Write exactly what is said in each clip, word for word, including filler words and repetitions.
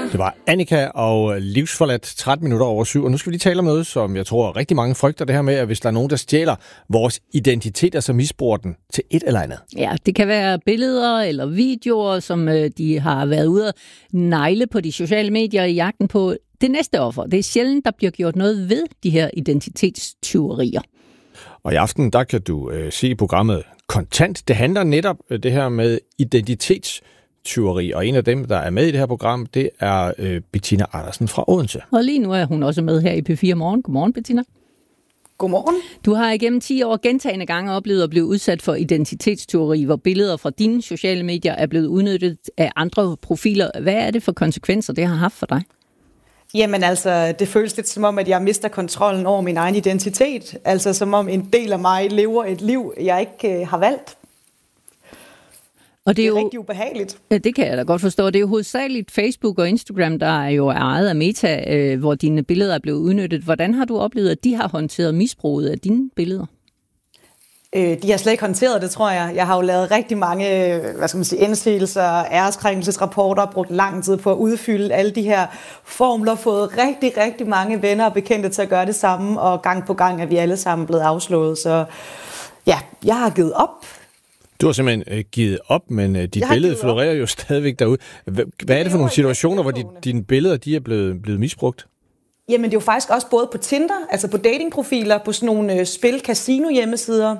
Det var Annika og Livsforladt tretten minutter over syv, og nu skal vi lige tale om noget, som jeg tror rigtig mange frygter, det her med, at hvis der er nogen, der stjæler vores identiteter, så misbruger den til et eller andet. Ja, det kan være billeder eller videoer, som øh, de har været ude at negle på de sociale medier i jagten på det næste offer. Det er sjældent, der bliver gjort noget ved de her identitetstyverier. Og i aften, der kan du øh, se programmet Kontant. Det handler netop øh, det her med identitetstyveri, og en af dem, der er med i det her program, det er øh, Bettina Andersen fra Odense. Og lige nu er hun også med her i P fire Morgen. Godmorgen, Bettina. Godmorgen. Du har igennem ti år gentagne gange oplevet at blive udsat for identitetstyveri, hvor billeder fra dine sociale medier er blevet udnyttet af andre profiler. Hvad er det for konsekvenser, det har haft for dig? Jamen altså, det føles lidt som om, at jeg mister kontrollen over min egen identitet. Altså som om en del af mig lever et liv, jeg ikke øh, har valgt. Og det er, det er jo rigtig ubehageligt. Ja, det kan jeg da godt forstå. Det er jo hovedsageligt Facebook og Instagram, der er jo ejet af Meta, øh, hvor dine billeder er blevet udnyttet. Hvordan har du oplevet, at de har håndteret misbruget af dine billeder? Øh, de har slet ikke håndteret det, tror jeg. Jeg har jo lavet rigtig mange, hvad skal man sige, indsigelser, æreskrænkelsesrapporter, brugt lang tid på at udfylde alle de her formler, fået rigtig, rigtig mange venner og bekendte til at gøre det samme, og gang på gang er vi alle sammen blevet afslået. Så ja, jeg har givet op. Du har simpelthen øh, givet op, men øh, dit billede florerer jo stadigvæk derude. Hvad, hvad er det for nogle situationer, hvor de, dine billeder de er blevet, blevet misbrugt? Jamen det er jo faktisk også både på Tinder, altså på datingprofiler, på sådan nogle øh, spil-casino-hjemmesider.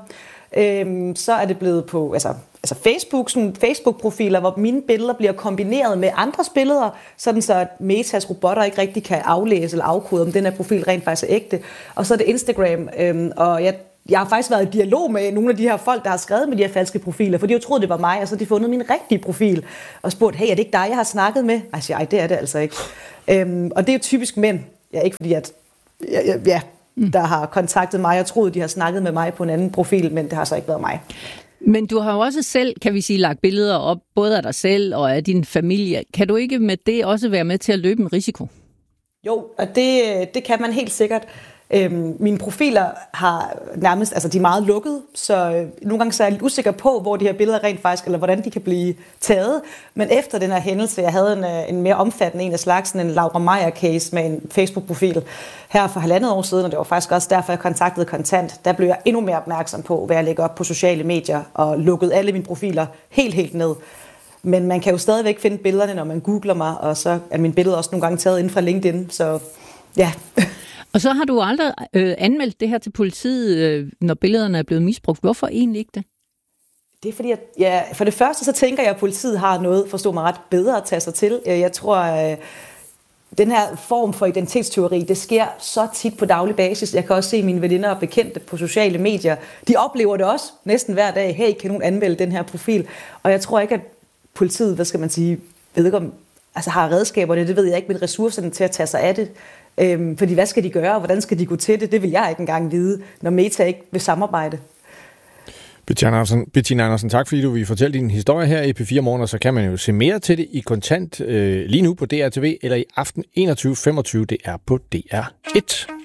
Øhm, så er det blevet på altså, altså Facebook, sådan Facebook-profiler, hvor mine billeder bliver kombineret med andres billeder, sådan så at Metas robotter ikke rigtig kan aflæse eller afkode, om den her profil rent faktisk er ægte. Og så er det Instagram, øhm, og jeg Jeg har faktisk været i dialog med nogle af de her folk, der har skrevet med de her falske profiler, for de har troet, det var mig, og så har de fundet min rigtige profil og spurgt, hey, er det ikke dig, jeg har snakket med? Jeg siger, ej, det er det altså ikke. Øhm, og det er jo typisk mænd. Ja, ikke fordi, at ja, ja, der har kontaktet mig og troet, de har snakket med mig på en anden profil, men det har så ikke været mig. Men du har jo også selv, kan vi sige, lagt billeder op, både af dig selv og af din familie. Kan du ikke med det også være med til at løbe en risiko? Jo, og det, det kan man helt sikkert. Øhm, mine profiler har nærmest, altså de er meget lukket, så øh, nogle gange så er jeg lidt usikker på, hvor de her billeder rent faktisk, eller hvordan de kan blive taget. Men efter den her hændelse, jeg havde en, en mere omfattende en af slagsen, en Laura Meyer-case med en Facebook-profil her for halvandet år siden, og det var faktisk også derfor, jeg kontaktede Kontant. Der blev jeg endnu mere opmærksom på, hvad jeg lægger op på sociale medier, og lukkede alle mine profiler helt, helt ned. Men man kan jo stadigvæk finde billederne, når man googler mig, og så er mine billeder også nogle gange taget inden fra LinkedIn, så ja. Og så har du aldrig øh, anmeldt det her til politiet, øh, når billederne er blevet misbrugt. Hvorfor egentlig ikke det? Det er fordi, at ja, for det første så tænker jeg, at politiet har noget, forstå mig ret, bedre at tage sig til. Jeg tror, at den her form for identitetstyveri, det sker så tit på daglig basis. Jeg kan også se mine veninder og bekendte på sociale medier. De oplever det også næsten hver dag. Hey, kan nogen anmelde den her profil? Og jeg tror ikke, at politiet, hvad skal man sige, ved ikke om, altså har redskaberne, det ved jeg ikke, men ressourcerne til at tage sig af det. Øhm, fordi hvad skal de gøre, og hvordan skal de gå til det? Det vil jeg ikke engang vide, når Meta ikke vil samarbejde. Bettina Andersen, Bettina Andersen, tak fordi du vil fortælle din historie her i P fire Morgen, og så kan man jo se mere til det i Kontant øh, lige nu på D R T V, eller i aften enogtyve femogtyve, det er på D R et.